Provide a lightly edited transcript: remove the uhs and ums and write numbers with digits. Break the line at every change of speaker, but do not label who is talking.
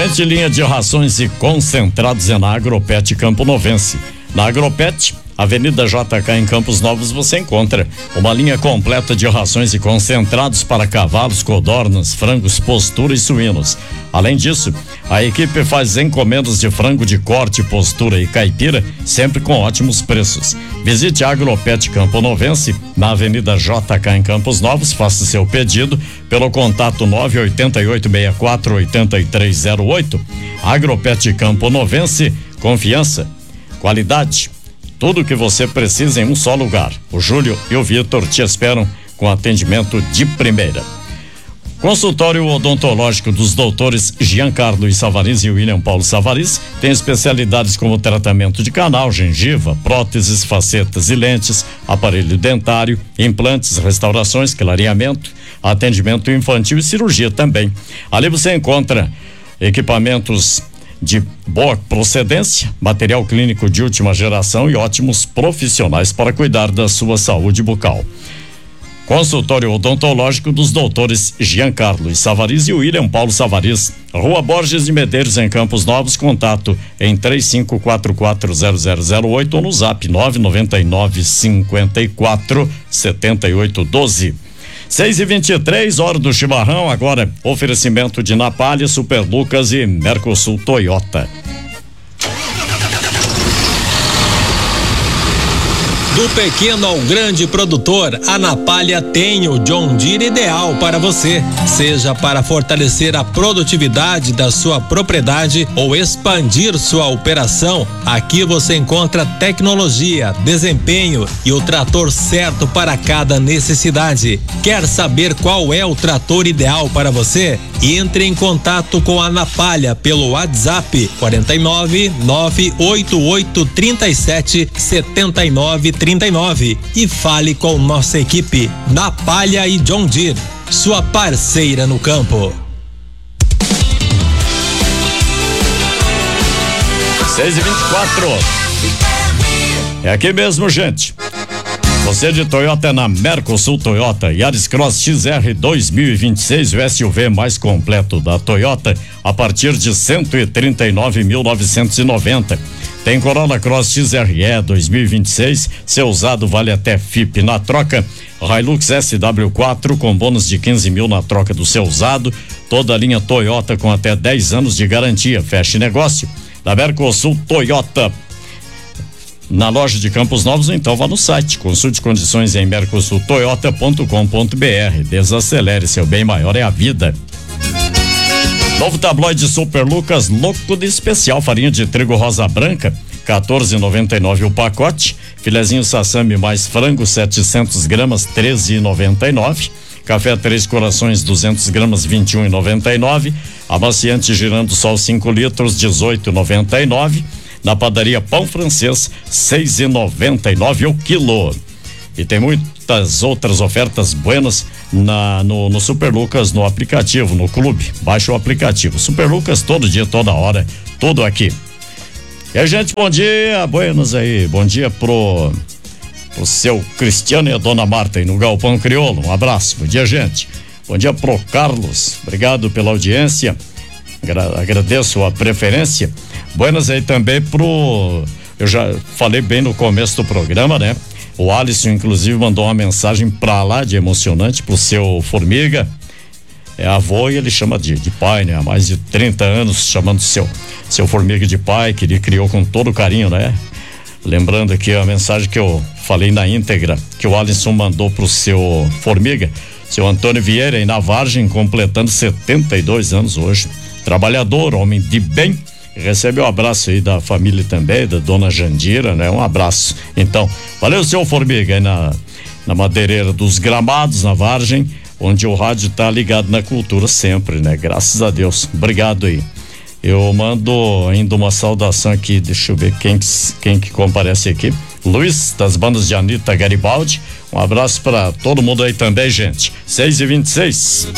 Gente, linha de rações e concentrados é na Agropet Campo Novense. Na Agropet, Avenida JK em Campos Novos, você encontra uma linha completa de rações e concentrados para cavalos, codornas, frangos, postura e suínos. Além disso, a equipe faz encomendas de frango de corte, postura e caipira, sempre com ótimos preços. Visite a Agropet Campo Novense, na Avenida JK em Campos Novos, faça seu pedido pelo contato 988648308. Agropet Campo Novense, confiança, qualidade, tudo o que você precisa em um só lugar. O Júlio e o Vitor te esperam com atendimento de primeira. Consultório odontológico dos doutores Giancarlo Savariz e William Paulo Savariz tem especialidades como tratamento de canal, gengiva, próteses, facetas e lentes, aparelho dentário, implantes, restaurações, clareamento, atendimento infantil e cirurgia também. Ali você encontra equipamentos de boa procedência, material clínico de última geração e ótimos profissionais para cuidar da sua saúde bucal. Consultório odontológico dos doutores Giancarlo Savariz e William Paulo Savariz, Rua Borges de Medeiros, em Campos Novos. Contato em 35440008 ou no zap 999547812. 6h23, hora do chimarrão. Agora, oferecimento de Napalha, Super Lucas e Mercosul Toyota.
Do pequeno ao grande produtor, a Napalha tem o John Deere ideal para você. Seja para fortalecer a produtividade da sua propriedade ou expandir sua operação, aqui você encontra tecnologia, desempenho e o trator certo para cada necessidade. Quer saber qual é o trator ideal para você? Entre em contato com a Napalha pelo WhatsApp 49-98837-7939 e fale com nossa equipe. Napalha e John Deere, sua parceira no campo.
6h24. É aqui mesmo, gente. Você de Toyota é na Mercosul Toyota. Yaris Cross XR 2026, o SUV mais completo da Toyota, a partir de 139.990. Tem Corolla Cross XRE 2026, seu usado vale até FIP na troca. Hilux SW4 com bônus de 15 mil na troca do seu usado. Toda a linha Toyota com até 10 anos de garantia. Feche negócio. Da Mercosul Toyota. Na loja de Campos Novos, então vá no site. Consulte condições em mercosultoyota.com.br. Desacelere, seu bem maior é a vida. Novo tabloide Super Lucas, louco de especial, farinha de trigo rosa branca, 14,99 o pacote. Filezinho sassami mais frango, 700 gramas, 13,99. Café Três Corações, 200 gramas, 21,99. Amaciante Girando Sol 5 litros, 18,99. Na padaria Pão Francês, 6,99 o quilo. E tem muitas outras ofertas buenas no Super Lucas, no aplicativo, no clube. Baixa o aplicativo. Super Lucas, todo dia, toda hora, tudo aqui. E aí, gente, bom dia, buenas aí. Bom dia pro seu Cristiano e a dona Marta aí no Galpão Crioulo. Um abraço, bom dia, gente. Bom dia pro Carlos, obrigado pela audiência. Agradeço a preferência. Buenas aí também eu já falei bem no começo do programa, né? O Alisson, inclusive, mandou uma mensagem pra lá de emocionante pro seu Formiga. É avô e ele chama de pai, né? Há mais de 30 anos chamando seu Formiga de pai, que ele criou com todo carinho, né? Lembrando aqui a mensagem que eu falei na íntegra, que o Alisson mandou pro seu Formiga, seu Antônio Vieira, aí na Vargem, completando 72 anos hoje. Trabalhador, homem de bem. Recebe um abraço aí da família também, da dona Jandira, né? Um abraço. Então, valeu, seu Formiga, aí na Madeireira dos Gramados, na Vargem, onde o rádio tá ligado na cultura sempre, né? Graças a Deus. Obrigado aí. Eu mando ainda uma saudação aqui, deixa eu ver quem que comparece aqui. Luiz, das bandas de Anitta Garibaldi. Um abraço para todo mundo aí também, gente. 6h26.